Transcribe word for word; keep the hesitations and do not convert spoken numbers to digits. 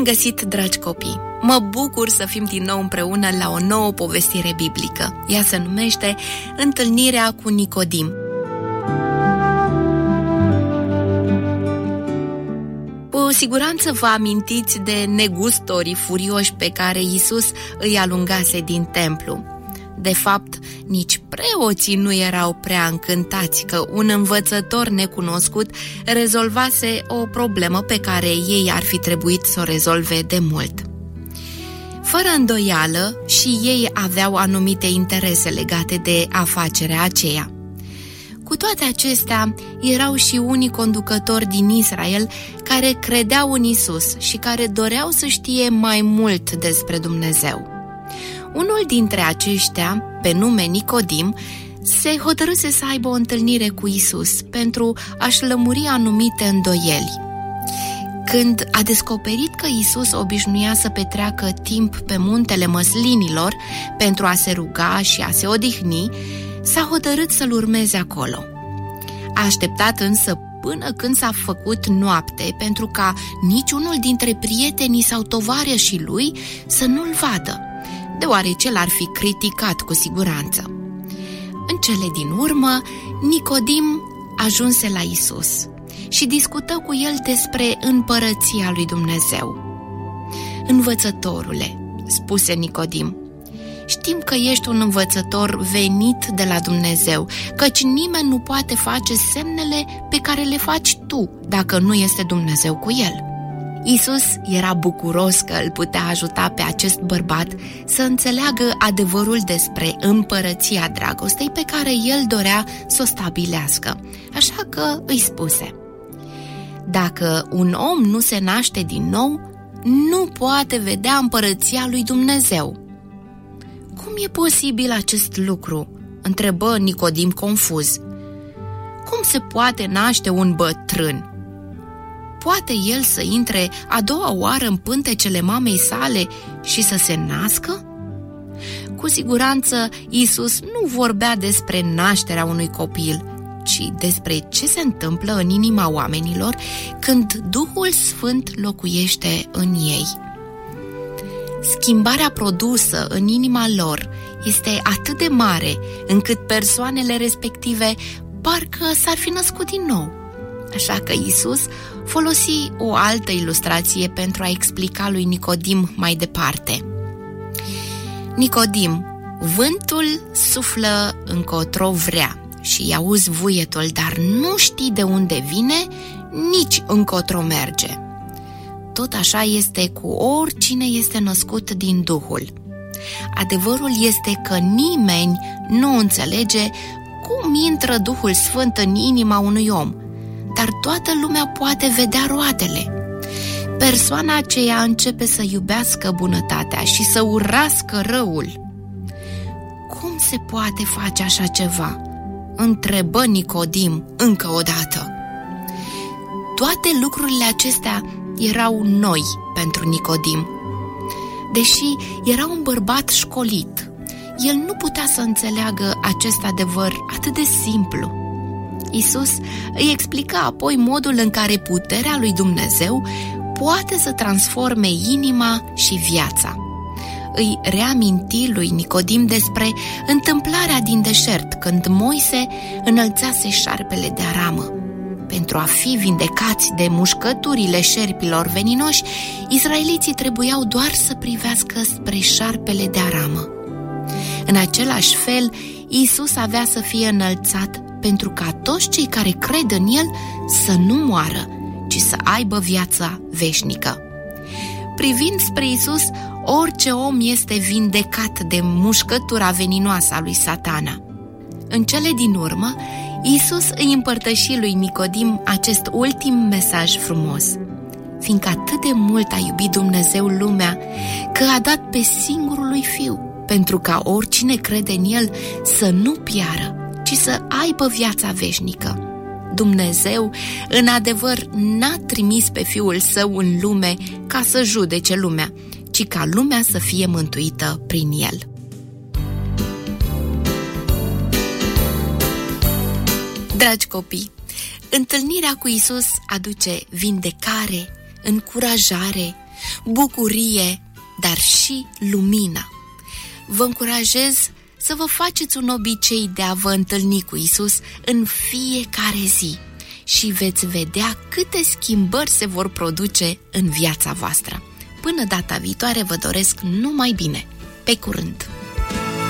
găsit, dragi copii! Mă bucur să fim din nou împreună la o nouă povestire biblică. Ea se numește Întâlnirea cu Nicodim. Cu siguranță vă amintiți de negustorii furioși pe care Iisus îi alungase din templu. De fapt, nici preoții nu erau prea încântați că un învățător necunoscut rezolvase o problemă pe care ei ar fi trebuit să o rezolve de mult. Fără îndoială, și ei aveau anumite interese legate de afacerea aceea. Cu toate acestea, erau și unii conducători din Israel care credeau în Isus și care doreau să știe mai mult despre Dumnezeu. Unul dintre aceștia, pe nume Nicodim, se hotărâse să aibă o întâlnire cu Isus pentru a-și lămuri anumite îndoieli. Când a descoperit că Isus obișnuia să petreacă timp pe muntele Măslinilor pentru a se ruga și a se odihni, s-a hotărât să-l urmeze acolo. A așteptat însă până când s-a făcut noapte pentru ca niciunul dintre prietenii sau tovarășii lui să nu-l vadă, deoarece l-ar fi criticat cu siguranță. În cele din urmă, Nicodim ajunse la Isus și discută cu el despre împărăția lui Dumnezeu. Învățătorule, spuse Nicodim, știm că ești un învățător venit de la Dumnezeu, căci nimeni nu poate face semnele pe care le faci tu dacă nu este Dumnezeu cu el. Iisus era bucuros că îl putea ajuta pe acest bărbat să înțeleagă adevărul despre împărăția dragostei pe care el dorea să o stabilească, așa că îi spuse: dacă un om nu se naște din nou, nu poate vedea împărăția lui Dumnezeu. Cum e posibil acest lucru? Întrebă Nicodim confuz. Cum se poate naște un bătrân? Poate el să intre a doua oară în pântecele mamei sale și să se nască? Cu siguranță, Iisus nu vorbea despre nașterea unui copil, ci despre ce se întâmplă în inima oamenilor când Duhul Sfânt locuiește în ei. Schimbarea produsă în inima lor este atât de mare încât persoanele respective parcă s-ar fi născut din nou. Așa că Iisus folosi o altă ilustrație pentru a explica lui Nicodim mai departe. Nicodim, vântul suflă încotro vrea și auzi vuietul, dar nu știi de unde vine, nici încotro merge. Tot așa este cu oricine este născut din Duhul. Adevărul este că nimeni nu înțelege cum intră Duhul Sfânt în inima unui om, dar toată lumea poate vedea roadele. Persoana aceea începe să iubească bunătatea și să urască răul. Cum se poate face așa ceva? Întrebă Nicodim încă o dată. Toate lucrurile acestea erau noi pentru Nicodim. Deși era un bărbat școlit, el nu putea să înțeleagă acest adevăr atât de simplu. Iisus îi explica apoi modul în care puterea lui Dumnezeu poate să transforme inima și viața. Îi reaminti lui Nicodim despre întâmplarea din deșert, când Moise înălțase șarpele de aramă. Pentru a fi vindecați de mușcăturile șerpilor veninoși, israeliții trebuiau doar să privească spre șarpele de aramă. În același fel, Iisus avea să fie înălțat pentru ca toți cei care cred în El să nu moară, ci să aibă viața veșnică. Privind spre Iisus, orice om este vindecat de mușcătura veninoasă a lui Satana. În cele din urmă, Iisus îi împărtăși lui Nicodim acest ultim mesaj frumos. Fiindcă atât de mult a iubit Dumnezeu lumea, că a dat pe singurul lui Fiu, pentru ca oricine crede în El să nu piară, ci să aibă viața veșnică. Dumnezeu, în adevăr, n-a trimis pe Fiul Său în lume ca să judece lumea, ci ca lumea să fie mântuită prin El. Dragi copii, întâlnirea cu Iisus aduce vindecare, încurajare, bucurie, dar și lumină. Vă încurajez să vă faceți un obicei de a vă întâlni cu Iisus în fiecare zi și veți vedea câte schimbări se vor produce în viața voastră. Până data viitoare vă doresc numai bine. Pe curând!